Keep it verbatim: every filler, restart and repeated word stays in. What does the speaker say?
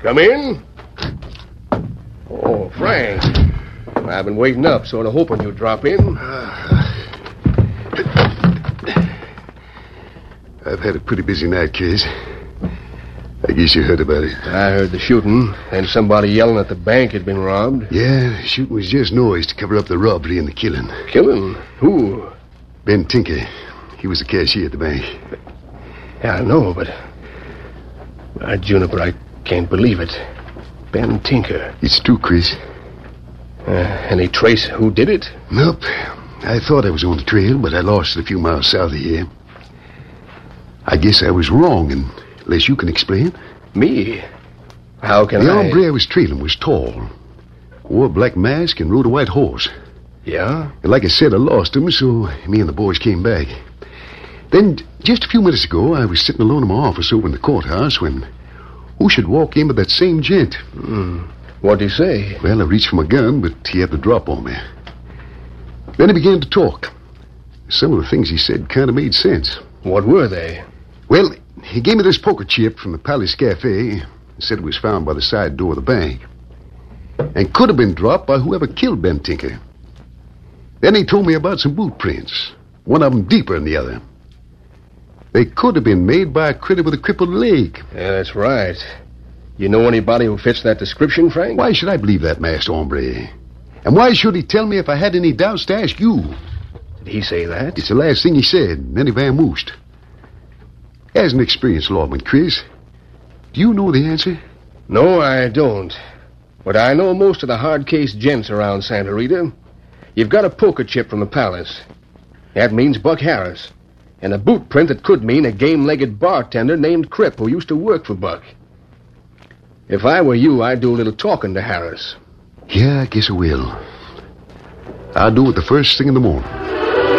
Come in. Oh, Frank. I've been waiting up, sort of hoping you'd drop in. I've had a pretty busy night, Case. I guess you heard about it. I heard the shooting, and somebody yelling at the bank had been robbed. Yeah, the shooting was just noise to cover up the robbery and the killing. Killing? Who? Ben Tinker. He was the cashier at the bank. Yeah, I know, but... Uh, Juniper, I can't believe it. Ben Tinker. It's true, Chris. Uh, any trace who did it? Nope. I thought I was on the trail, but I lost it a few miles south of here. I guess I was wrong, unless you can explain. Me? How can the I... The hombre I was trailing was tall, wore a black mask, and rode a white horse. Yeah? And like I said, I lost him, so me and the boys came back. Then, just a few minutes ago, I was sitting alone in my office over in the courthouse when who should walk in but that same gent. Hmm. What'd he say? Well, I reached for my gun, but he had the drop on me. Then he began to talk. Some of the things he said kind of made sense. What were they? Well, he gave me this poker chip from the Palace Cafe. He said it was found by the side door of the bank. And could have been dropped by whoever killed Ben Tinker. Then he told me about some boot prints. One of them deeper than the other. They could have been made by a critter with a crippled leg. Yeah, that's right. You know anybody who fits that description, Frank? Why should I believe that masked hombre? And why should he tell me if I had any doubts to ask you? Did he say that? It's the last thing he said, and then he vamoosed. As an experienced lawman, Chris, do you know the answer? No, I don't. But I know most of the hard-case gents around Santa Rita. You've got a poker chip from the Palace. That means Buck Harris. And a boot print that could mean a game-legged bartender named Cripp who used to work for Buck. If I were you, I'd do a little talking to Harris. Yeah, I guess I will. I'll do it the first thing in the morning.